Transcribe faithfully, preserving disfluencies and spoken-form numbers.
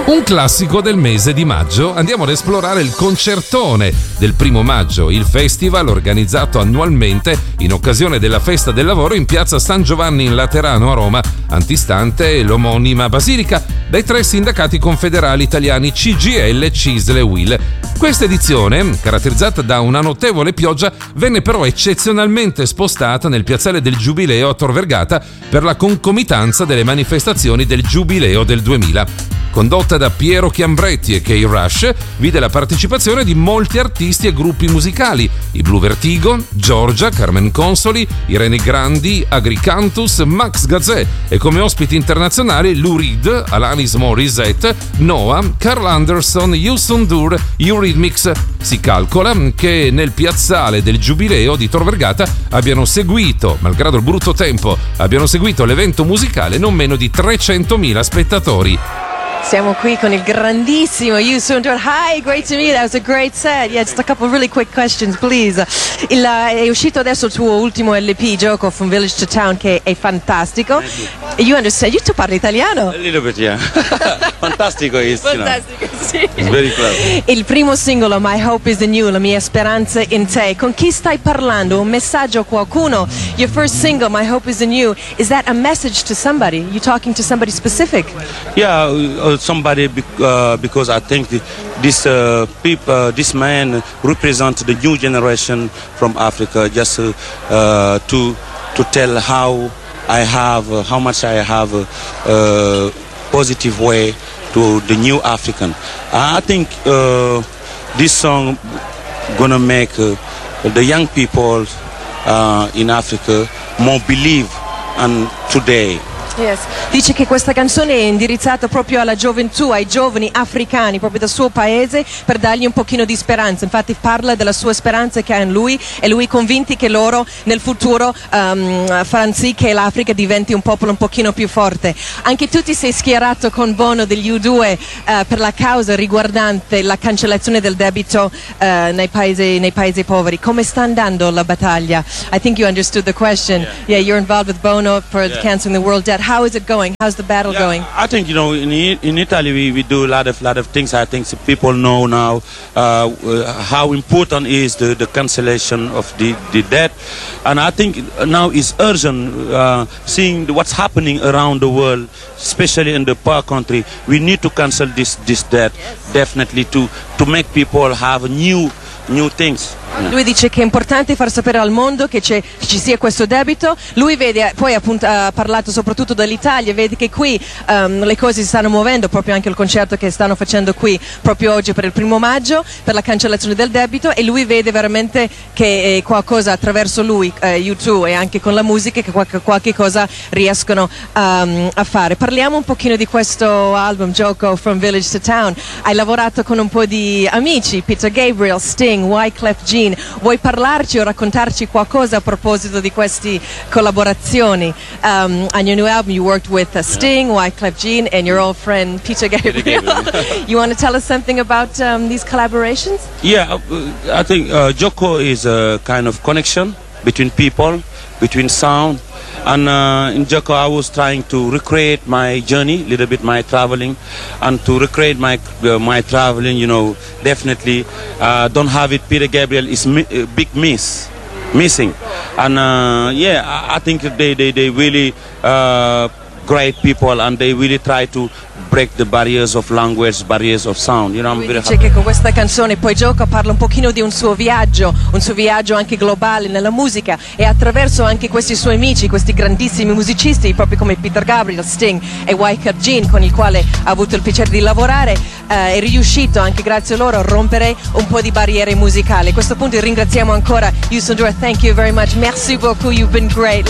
Un classico del mese di maggio, andiamo ad esplorare il concertone del primo maggio, il festival organizzato annualmente in occasione della festa del lavoro in piazza San Giovanni in Laterano a Roma, antistante l'omonima basilica, dai tre sindacati confederali italiani C G I L, C I S L e U I L. Questa edizione, caratterizzata da una notevole pioggia, venne però eccezionalmente spostata nel piazzale del Giubileo a Tor Vergata per la concomitanza delle manifestazioni del Giubileo del duemila. Condotta da Piero Chiambretti e Kay Rush, vide la partecipazione di molti artisti e gruppi musicali: i Blue Vertigo, Giorgia, Carmen Consoli, Irene Grandi, Agricantus, Max Gazzè e come ospiti internazionali Lou Reed, Alanis Morissette, Noah, Carl Anderson, Houston Dur, Eurythmics. Si calcola che nel piazzale del Giubileo di Tor Vergata abbiano seguito, malgrado il brutto tempo, abbiano seguito l'evento musicale non meno di trecentomila spettatori. Siamo qui con il grandissimo Houston Dur. Hi, great to meet you. That was a great set. Yeah, just a couple of really quick questions, please. Il, è uscito adesso il tuo ultimo L P, Gioco, From Village to Town, che è fantastico. You understand? You tu parli italiano? A little bit, yeah. Fantastico is, Fantastico, you know. sì. It's very clever. Il primo singolo, My Hope is in You, La mia speranza in te. Con chi stai parlando? Un messaggio a qualcuno? Your first single, My Hope is in You, is that a message to somebody? You talking to somebody specific? Yeah, uh, somebody uh, because I think the, this uh, people, uh, this man represents the new generation from Africa. Just uh, uh, to to tell how I have, uh, how much I have a uh, uh, positive way to the new African. I think uh, this song gonna make uh, the young people uh, in Africa more believe and today. Yes. Dice che questa canzone è indirizzata proprio alla gioventù, ai giovani africani, proprio del suo paese, per dargli un pochino di speranza. Infatti parla della sua speranza che ha in lui e lui è convinto che loro nel futuro um, faranno sì che l'Africa diventi un popolo un pochino più forte. Anche tu ti sei schierato con Bono degli U due uh, per la causa riguardante la cancellazione del debito uh, nei, paesi, nei paesi poveri. Come sta andando la battaglia? I think you understood the question. Yeah, yeah, you're involved with Bono for yeah. canceling the world debt. How is it going? How's the battle yeah, going? I think, you know, in in Italy we, we do a lot of lot of things. I think people know now uh, how important is the, the cancellation of the, the debt, and I think now it's urgent uh, seeing what's happening around the world, especially in the poor country. We need to cancel this this debt definitely to to make people have new new things. Lui dice che è importante far sapere al mondo che, c'è, che ci sia questo debito. Lui vede, poi appunto ha parlato soprattutto dell'Italia, vede che qui um, le cose si stanno muovendo, proprio anche il concerto che stanno facendo qui proprio oggi per il primo maggio, per la cancellazione del debito, e lui vede veramente che qualcosa attraverso lui, eh, U due, e anche con la musica, che qualche, qualche cosa riescono um, a fare. Parliamo un pochino di questo album, Gioco, From Village to Town. Hai lavorato con un po' di amici, Peter Gabriel, Sting, Wyclef Jean. Vuoi parlarci o raccontarci qualcosa a proposito di queste collaborazioni? Um, on your new album you worked with uh, Sting, Wyclef Jean and your old friend Peter Gabriel. Peter Gabriel. You want to tell us something about um, these collaborations? Yeah, I think uh, Gioco is a kind of connection between people, between sound. And uh, in Gioco I was trying to recreate my journey, a little bit my traveling, and to recreate my uh, my traveling, you know, definitely uh, don't have it. Peter Gabriel is mi a big miss, missing, and uh, yeah, I, I think they they they really uh, great people, and they really try to break the barriers of language, barriers of sound. You know, I'm Lui very dice happy. che con questa canzone poi Gioco parla un pochino di un suo viaggio, un suo viaggio anche globale nella musica, e attraverso anche questi suoi amici, questi grandissimi musicisti, proprio come Peter Gabriel, Sting e Wyclef Jean, con il quale ha avuto il piacere di lavorare, eh, è riuscito anche grazie a loro a rompere un po' di barriere musicali. A questo punto ringraziamo ancora Houston Dur. Thank you very much. Merci beaucoup. You've been great.